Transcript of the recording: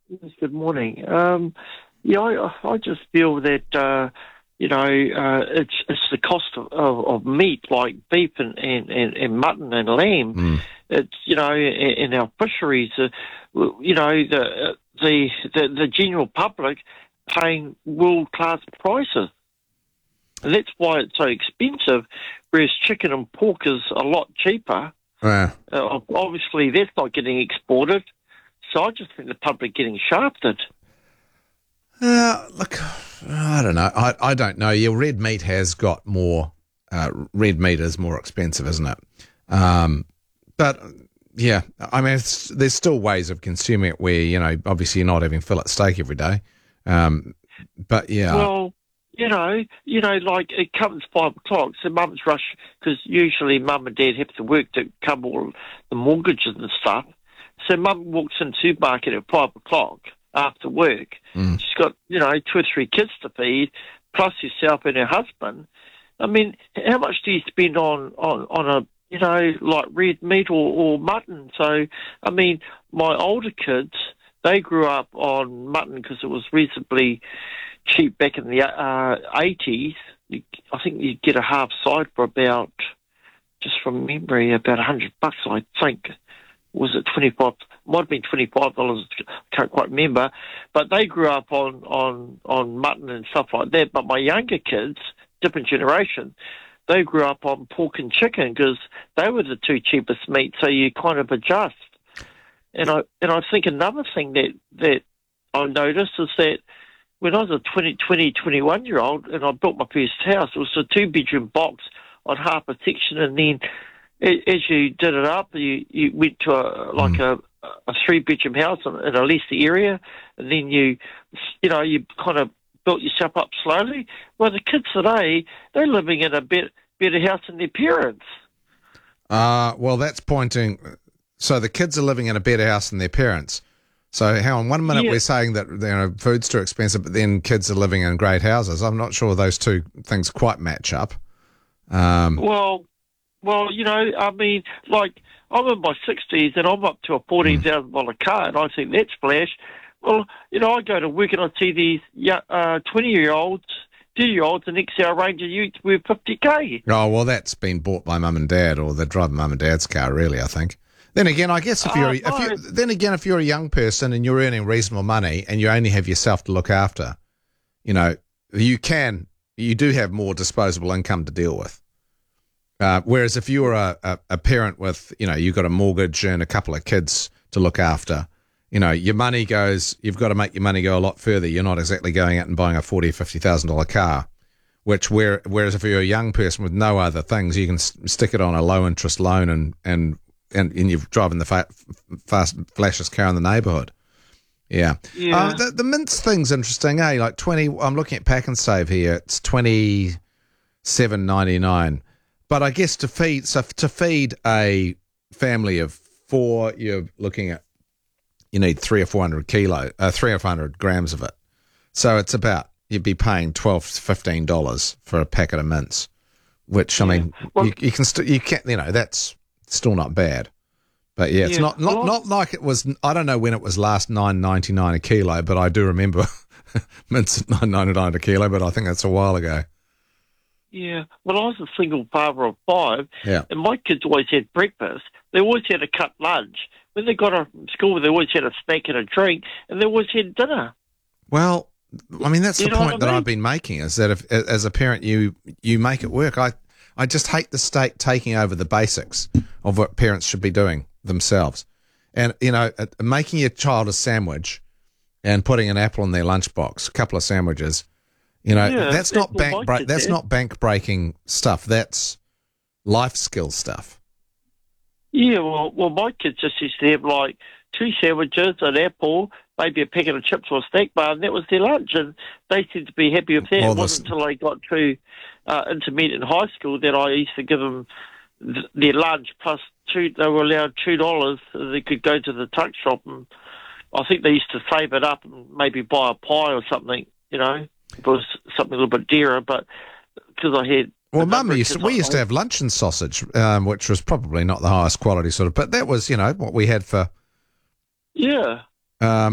Yes, good morning. I just feel that it's the cost of meat like beef and mutton and lamb. Mm. It's in our fisheries, the general public paying world class prices, and that's why it's so expensive. Whereas chicken and pork is a lot cheaper. Obviously, that's not getting exported. So I just think the public getting shafted. Look, I don't know. I don't know. Yeah, red meat has got more. Red meat is more expensive, isn't it? But yeah, I mean, there's still ways of consuming it where obviously you're not having fillet steak every day. But yeah. Well, like it comes 5 o'clock, so mum's rush because usually mum and dad have to work to cover all the mortgages and stuff. So mum walks in the supermarket at 5 o'clock after work. Mm. She's got, 2 or 3 kids to feed, plus herself and her husband. I mean, how much do you spend on a, like red meat or mutton? So, I mean, my older kids, they grew up on mutton because it was reasonably cheap back in the 80s. I think you'd get a half side for about, just from memory, about $100, I think. Was it 25? Might have been $25. Can't quite remember. But they grew up on mutton and stuff like that. But my younger kids, different generation, they grew up on pork and chicken because they were the 2 cheapest meats. So you kind of adjust. And I think another thing that I noticed is that when I was a 21-year-old and I built my first house, it was a 2-bedroom box on half a section, and then as you did it up, you went to a 3-bedroom house in a lesser area, and then you kind of built yourself up slowly. Well, the kids today, they're living in a better house than their parents. Well, that's pointing. So the kids are living in a better house than their parents. So hang on, 1 minute we're saying that food's too expensive, but then kids are living in great houses. I'm not sure those two things quite match up. Well, I mean, like, I'm in my 60s and I'm up to a $14,000 car, and I think that's flash. Well, I go to work and I see these 20-year-olds, 30-year-olds, an XL Ranger utes worth $50K. Oh, well, that's been bought by mum and dad, or they're driving mum and dad's car, really, I think. Then again, I guess if you're a young person and you're earning reasonable money and you only have yourself to look after, you do have more disposable income to deal with. Whereas if you were a parent with, you've got a mortgage and a couple of kids to look after, your money you've got to make your money go a lot further. You're not exactly going out and buying a $40,000 or $50,000 car, whereas if you're a young person with no other things, you can stick it on a low interest loan and you're driving the flashiest car in the neighbourhood. Yeah. The mince thing's interesting, eh? Like 20. I'm looking at Pack and Save here. It's $27.99. But I guess to feed a family of 4, you're looking at you need 300 or 400 grams of it. So it's about you'd be paying $12 to $15 for a packet of mince, which I mean you can that's still not bad. But yeah, it's not like it was. I don't know when it was last $9.99 a kilo, but I do remember mince at $9.99 a kilo. But I think that's a while ago. Yeah, well, I was a single father of 5, and my kids always had breakfast. They always had a cut lunch. When they got off from school, they always had a snack and a drink, and they always had dinner. Well, I mean, that's the point that I've been making, is that if, as a parent, you make it work. I just hate the state taking over the basics of what parents should be doing themselves. And, making your child a sandwich and putting an apple in their lunchbox, a couple of sandwiches, that's not bank breaking stuff. That's life skill stuff. Yeah, well, my kids just used to have like 2 sandwiches, an apple, maybe a packet of chips or a snack bar, and that was their lunch. And they seemed to be happy with that. It wasn't until they got to intermediate and high school that I used to give them their lunch plus they were allowed $2. They could go to the tuck shop, and I think they used to save it up and maybe buy a pie or something. It was something a little bit dearer, but because I had... Well, we used to have luncheon sausage, which was probably not the highest quality sort of, but that was, what we had for... Yeah.